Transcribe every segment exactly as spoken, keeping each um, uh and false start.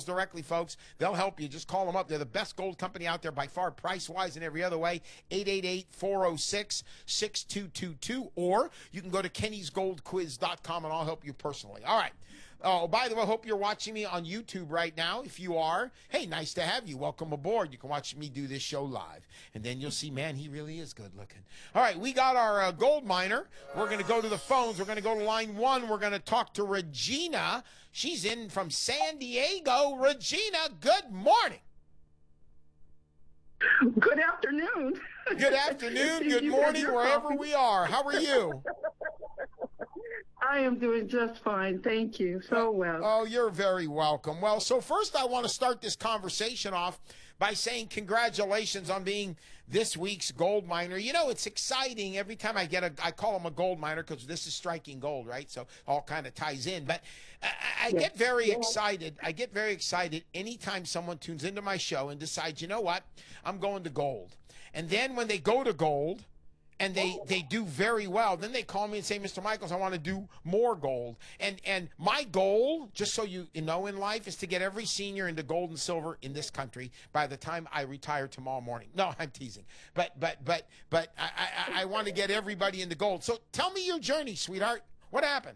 Michaels directly, folks. They'll help you. Just call them up. They're the best gold company out there by far, price-wise and every other way. eight eight eight, four oh six, six two two two. Or you can go to kennys gold quiz dot com, and I'll help you personally. All right. Oh, by the way, I hope you're watching me on YouTube right now. If you are, hey, nice to have you. Welcome aboard. You can watch me do this show live. And then you'll see, man, he really is good looking. All right, we got our uh, gold miner. We're going to go to the phones. We're going to go to line one. We're going to talk to Regina. She's in from San Diego. Regina, good morning. Good afternoon. Good afternoon, good morning, wherever we are. How are you? I am doing just fine. Thank you so well. Oh, you're very welcome. Well, so first I want to start this conversation off by saying congratulations on being this week's gold miner. You know, it's exciting every time I get a, I call them a gold miner because this is striking gold, right? So all kind of ties in. But I, I Yes. get very Yes. excited. I get very excited anytime someone tunes into my show and decides, you know what, I'm going to gold. And then when they go to gold, and they, they do very well, then they call me and say, Mister Michaels, I want to do more gold. And and my goal, just so you know in life, is to get every senior into gold and silver in this country by the time I retire tomorrow morning. No, I'm teasing. But but but but I, I, I want to get everybody into gold. So tell me your journey, sweetheart. What happened?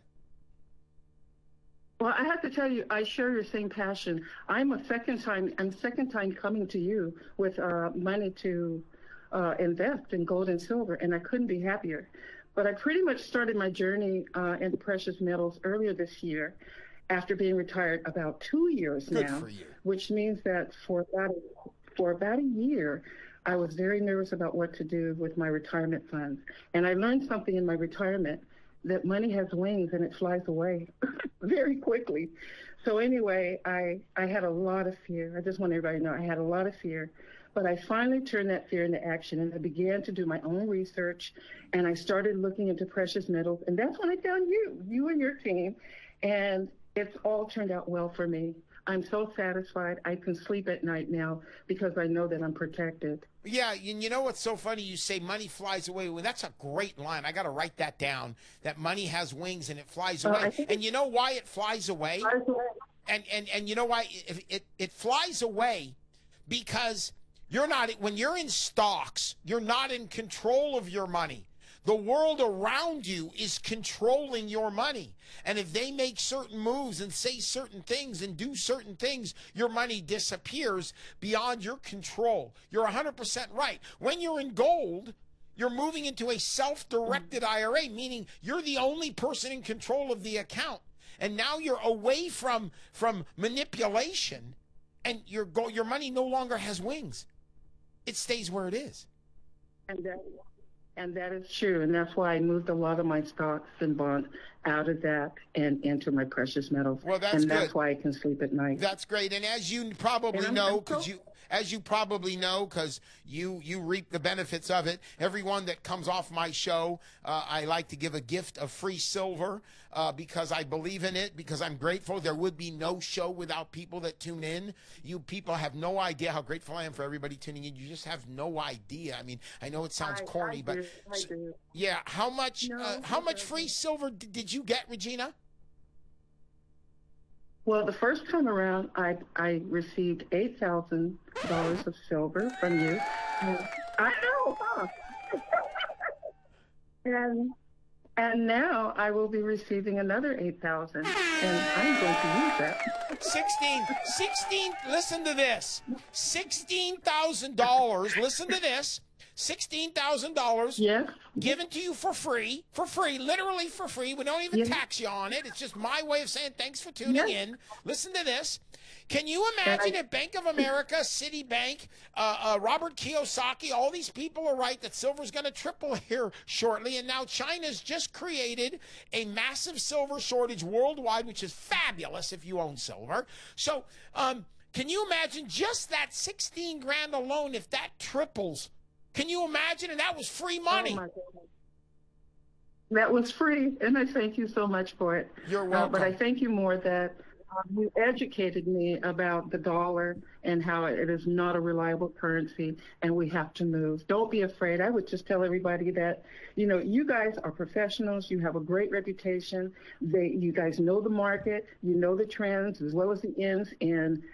Well, I have to tell you, I share your same passion. I'm a second time, I'm second time coming to you with uh, money to uh, invest in gold and silver, and I couldn't be happier. But I pretty much started my journey uh, into precious metals earlier this year after being retired about two years Good now, for you. which means that for about, a, for about a year, I was very nervous about what to do with my retirement funds. And I learned something in my retirement, that money has wings and it flies away very quickly. So anyway, I, I had a lot of fear. I just want everybody to know I had a lot of fear. But I finally turned that fear into action, and I began to do my own research, and I started looking into precious metals. And that's when I found you, you and your team. And it's all turned out well for me. I'm so satisfied. I can sleep at night now because I know that I'm protected. Yeah, and you know what's so funny? You say money flies away. Well, that's a great line. I got to write that down, that money has wings and it flies Uh, away. I think And you know why it flies away? And and and you know why it, it it flies away? Because you're not, when you're in stocks, you're not in control of your money. The world around you is controlling your money. And if they make certain moves and say certain things and do certain things, your money disappears beyond your control. You're one hundred percent right. When you're in gold, you're moving into a self-directed I R A, meaning you're the only person in control of the account. And now you're away from, from manipulation, and your go, your money no longer has wings. It stays where it is. And that, and that is true. And that's why I moved a lot of my stocks and bonds out of that and into my precious metals. Well, that's and that's good. why I can sleep at night. That's great. And as you probably And I'm- know, I'm so- because you, as you probably know, because you you reap the benefits of it. Everyone that comes off my show, uh, I like to give a gift of free silver uh, because I believe in it. Because I'm grateful. There would be no show without people that tune in. You people have no idea how grateful I am for everybody tuning in. You just have no idea. I mean, I know it sounds I- corny, I but do, I do. yeah. How much? No, uh, how it much doesn't. free silver d- did you get, Regina? Well, the first time around, I I received eight thousand dollars of silver from you. And I know, huh? and and now I will be receiving another eight thousand, and I'm going to use that. sixteen, sixteen, listen to this. sixteen thousand dollars, listen to this. sixteen thousand dollars Yes. given to you for free, for free, literally for free. We don't even Yes. tax you on it. It's just my way of saying thanks for tuning Yes. in. Listen to this. Can you imagine And I- if Bank of America, Citibank, uh, uh, Robert Kiyosaki, all these people are right that silver's going to triple here shortly, and now China's just created a massive silver shortage worldwide, which is fabulous if you own silver. So, um, can you imagine just that sixteen grand alone if that triples? Can you imagine? And that was free money. Oh my goodness. That was free, and I thank you so much for it. You're Uh, welcome. but I thank you more that um, you educated me about the dollar and how it is not a reliable currency, and we have to move. Don't be afraid. I would just tell everybody that, you know, you guys are professionals. You have a great reputation. They, you guys know the market. You know the trends as well as the ends, and